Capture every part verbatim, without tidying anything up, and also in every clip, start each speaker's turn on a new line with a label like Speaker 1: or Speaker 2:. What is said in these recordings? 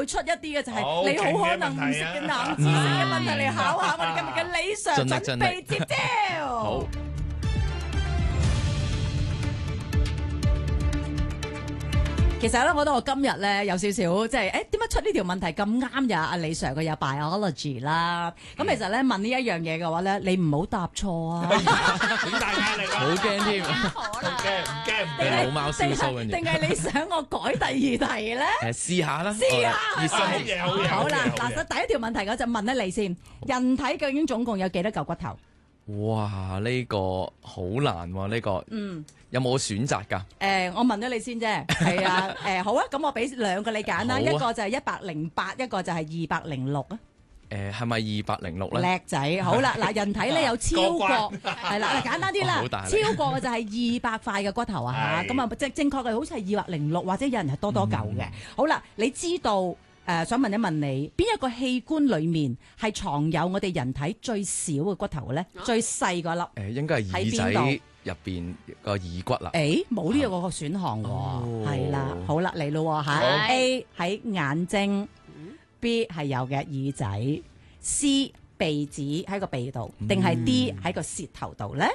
Speaker 1: 會出一啲嘅就係你好可能唔識嘅冷知識嘅問題嚟考下我哋今日嘅李 Sir，準備接招。
Speaker 2: 好。
Speaker 1: 其實咧，我覺得我今日咧有少少即係，誒點解出呢條問題咁啱呀？阿李 Sir 佢有 biology 啦，咁其實咧問呢一樣嘢嘅話咧，你唔好答錯啊！
Speaker 3: 點大壓力啊！
Speaker 2: 好驚添，
Speaker 3: 唔驚唔驚唔
Speaker 2: 你
Speaker 3: 驚！
Speaker 2: 老貓燒鬚跟住。
Speaker 1: 定係你想我改第二題咧？
Speaker 2: 誒試下啦，
Speaker 1: 試下
Speaker 2: 熱身
Speaker 3: 好嘢好嘢！
Speaker 1: 好啦，
Speaker 3: 好嘢
Speaker 1: 嗱，第一條問題我就問咧你先，人體究竟總共有幾多嚿骨頭？
Speaker 2: 哇！呢個好難喎，呢個
Speaker 1: 嗯。
Speaker 2: 有冇選擇㗎？
Speaker 1: 誒，我問咗你先啫，係啊，誒好啊，咁我俾兩個你揀啦，
Speaker 2: 好啊
Speaker 1: 一個就係一百零八，一個就係二百零六啊。
Speaker 2: 誒係咪二百零六咧？
Speaker 1: 叻仔，好啦，嗱，人體咧有超過
Speaker 3: 過關
Speaker 1: 係啦，嗱簡單啲啦
Speaker 2: 哇好大，力
Speaker 1: 超過嘅就係二百塊嘅骨頭啊嚇，
Speaker 3: 係
Speaker 1: 咁啊正正確嘅好似係二百零六，或者有人係多多嚿嘅。好啦，你知道誒想問一問你，邊一個器官裡面係藏有我哋人體最少嘅骨頭嘅咧？最細嗰粒？
Speaker 2: 誒應該係耳
Speaker 1: 喺邊
Speaker 2: 仔入邊個耳骨啦。
Speaker 1: 誒冇呢個個選項喎，係啦，好啦嚟咯喎嚇
Speaker 3: 好
Speaker 1: ，A 喺眼睛，B 係有嘅耳仔，C 鼻子喺個鼻度，定係 D 喺個舌頭度咧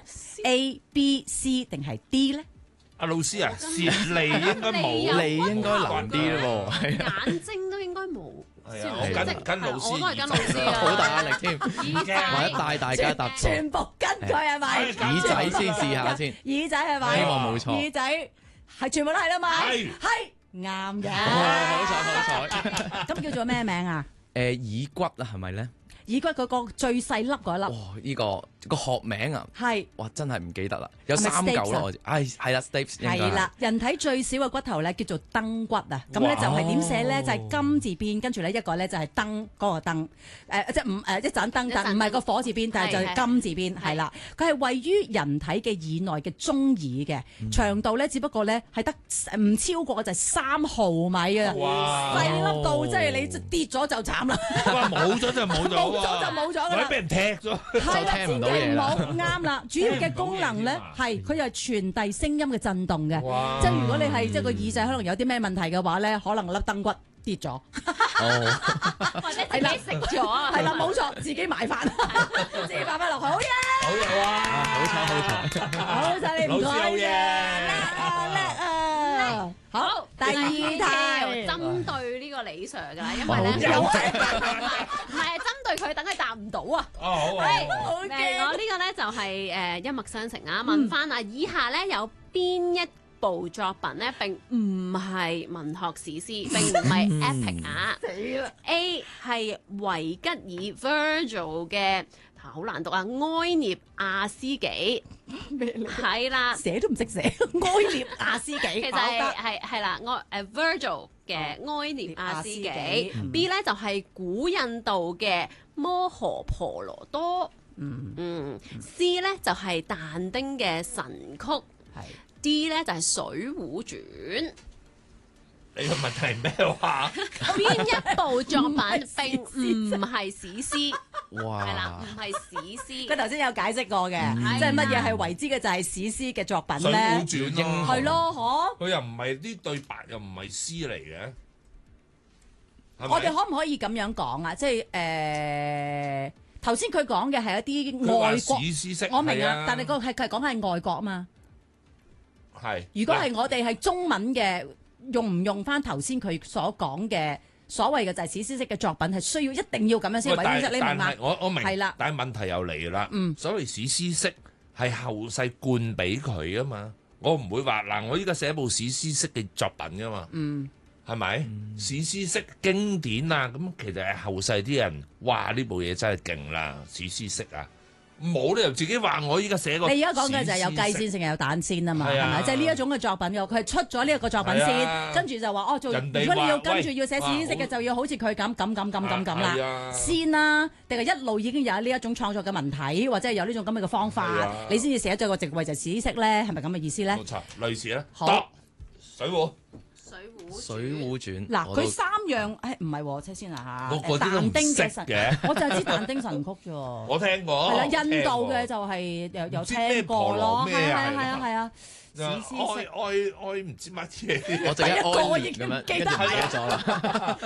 Speaker 1: ？A、B、C 定係 D 咧？
Speaker 3: 阿老師啊，舌脷應該冇，
Speaker 2: 脷應該難啲咯喎，係啊，
Speaker 4: 眼睛都應該冇。
Speaker 3: 係啊，我跟跟老師，
Speaker 4: 我都係跟老師啊。
Speaker 2: 好大壓力添。
Speaker 4: 耳
Speaker 2: 或者
Speaker 4: 仔。
Speaker 2: 帶大家答錯，
Speaker 1: 全部跟佢係咪？
Speaker 2: 耳仔先試下先。
Speaker 1: 耳仔係咪？
Speaker 2: 希望冇錯
Speaker 1: 耳仔係全部都係啦嘛？
Speaker 3: 係
Speaker 1: 係啱嘅。
Speaker 2: 好彩好彩。
Speaker 1: 咁叫做咩名啊？
Speaker 2: 誒耳骨啊，係咪咧？
Speaker 1: 耳骨嗰個最細粒嗰一粒
Speaker 2: 哇！呢個個學名啊，
Speaker 1: 係。
Speaker 2: 哇真係唔記得啦，有
Speaker 1: 係咪
Speaker 2: 三
Speaker 1: stapes
Speaker 2: 嚿咯，
Speaker 1: 啊
Speaker 2: 我知。唉，係啦，stapes 應該係
Speaker 1: 係啦，人體最少嘅骨頭咧叫做燈骨啊，咁咧
Speaker 3: 哇
Speaker 1: 就係點寫咧？就係金字邊，跟住咧一個咧就係燈嗰個燈，誒即係唔誒一盞燈，但唔係個火字邊，但係就係金字邊，係啦。佢係位於人體嘅耳內嘅中耳嘅，長度咧只不過咧係得唔超過就係三毫米啊，
Speaker 3: 哇
Speaker 1: 細粒到即係你跌咗就慘啦，
Speaker 3: 哇冇咗就冇咗
Speaker 1: 冇咗就冇咗㗎啦
Speaker 3: 或者俾。人踢咗。
Speaker 1: 係啦，
Speaker 2: 聽唔到嘢啦
Speaker 1: 千祈唔好啱啦。主要嘅功能咧係佢又係傳遞聲音嘅震動嘅，
Speaker 3: 哇
Speaker 1: 即係如果你係即係個耳仔可能有啲咩問題嘅話咧，可能粒燈骨跌咗，
Speaker 2: 哦，
Speaker 4: 或者自己食咗啊。
Speaker 1: 係啦冇錯，自己買翻，自己買翻落去，好嘢，
Speaker 3: 好嘢哇！
Speaker 2: 好彩好彩。
Speaker 1: 好晒你唔該
Speaker 3: 老師好嘢
Speaker 1: 叻啊叻啊！好，第二題，
Speaker 4: 針對呢個李 Sir 㗎啦，因
Speaker 2: 哇
Speaker 4: 為咧
Speaker 2: 好
Speaker 4: 唔係針對佢，等佢答唔到啊。
Speaker 3: 哦好啊，
Speaker 4: 係，
Speaker 3: 好啊
Speaker 4: 誒我
Speaker 1: 好嘅，
Speaker 4: 呢個咧就係誒一脈相承啊！問翻啊，以下咧有邊一部作品咧並唔係文學史詩，並唔係 epic 啊
Speaker 1: 死啦！
Speaker 4: ？A 係維吉爾 Virgil 嘅，好難讀啊，埃涅亞斯紀
Speaker 1: 咩嚟？
Speaker 4: 係啦。
Speaker 1: 寫都唔識寫，埃涅亞斯紀，
Speaker 4: 其實係係係啦，埃誒 Virgil 嘅埃涅亞斯紀。B 咧就係古印度嘅摩訶婆羅多。
Speaker 1: 嗯
Speaker 4: 嗯。C 咧就係但丁嘅神曲。
Speaker 1: 係
Speaker 4: D 咧就係水滸傳。
Speaker 3: 你個問題係咩話？
Speaker 4: 邊一部作品並唔係史詩？係啦，
Speaker 2: 哇！
Speaker 4: 唔係史詩。
Speaker 1: 佢頭先有解釋過嘅，即係乜嘢係為之嘅就係史詩嘅作品
Speaker 3: 水
Speaker 1: 咧
Speaker 3: 滸，傳咯，
Speaker 1: 係咯，嗬。
Speaker 3: 佢又唔係啲對白，又唔係詩嚟嘅。係咪
Speaker 1: 我哋可唔可以咁樣講啊？即係誒頭先佢講嘅係一啲
Speaker 3: 佢話
Speaker 1: 外國，
Speaker 3: 史詩式，
Speaker 1: 我明啊
Speaker 3: 係啊，
Speaker 1: 但係個係佢係講係外國啊嘛。
Speaker 3: 係。
Speaker 1: 如果係我哋係中文嘅，用唔用翻頭先佢所講嘅所謂嘅就係史詩式嘅作品，係需要一定要咁樣先為之，
Speaker 3: 喂但係
Speaker 1: 你明嘛
Speaker 3: 但係？我我明，
Speaker 1: 係啦
Speaker 3: 但係問題又嚟啦。
Speaker 1: 嗯
Speaker 3: 所謂史詩式係後世灌俾佢啊嘛，我唔會話嗱，我依家寫部史詩式嘅作品噶嘛，
Speaker 1: 嗯，
Speaker 3: 係咪？史詩式經典啊，咁其實係後世啲人，哇！呢部嘢真係勁啦，史詩式啊！冇理由自己話我依家寫個。
Speaker 1: 你而家講嘅就係有雞先，成日有蛋先啊嘛，係
Speaker 3: 係啊
Speaker 1: 咪？即係呢一種嘅作品嘅，佢係出咗呢一個作品
Speaker 3: 係
Speaker 1: 先，
Speaker 3: 啊
Speaker 1: 跟住就話哦，做如
Speaker 3: 人哋
Speaker 1: 果你要
Speaker 3: 話喂
Speaker 1: 跟住要寫史詩式嘅，
Speaker 3: 哇
Speaker 1: 就要好似佢咁咁咁咁咁咁
Speaker 3: 係
Speaker 1: 啦，
Speaker 3: 啊
Speaker 1: 先啦，定係一路已經有呢一種創作嘅文體，或者係有呢種咁嘅方
Speaker 3: 係
Speaker 1: 法
Speaker 3: 啊，
Speaker 1: 你先至寫咗個職位就係史詩式咧，係咪咁嘅意思咧
Speaker 3: 冇？錯，類似啦。
Speaker 1: 好
Speaker 3: 得水壺，
Speaker 4: 水滸
Speaker 2: 水滸傳
Speaker 1: 嗱，
Speaker 2: 我都
Speaker 1: 佢三樣，誒唔係喎，睇先啊嚇，
Speaker 3: 我嗰啲都
Speaker 1: 但
Speaker 3: 唔識
Speaker 1: 丁嘅神，
Speaker 3: 嘅。
Speaker 1: 我就係知但丁神曲啫喎。
Speaker 3: 我聽過。
Speaker 1: 係啦，印度
Speaker 3: 聽過
Speaker 1: 嘅就係有有
Speaker 3: 唔知咩
Speaker 1: 聽過
Speaker 3: 婆羅
Speaker 1: 咯，
Speaker 3: 咩
Speaker 1: 係啊
Speaker 3: 啊
Speaker 1: 係啊係啊，史
Speaker 3: 愛
Speaker 1: 詩式。
Speaker 3: 愛愛唔知乜嘢。
Speaker 2: 我淨係
Speaker 1: 第一個
Speaker 2: 安
Speaker 1: 我已經
Speaker 2: 列咁樣，
Speaker 1: 唔記得
Speaker 2: 跟住唔記得咗啦。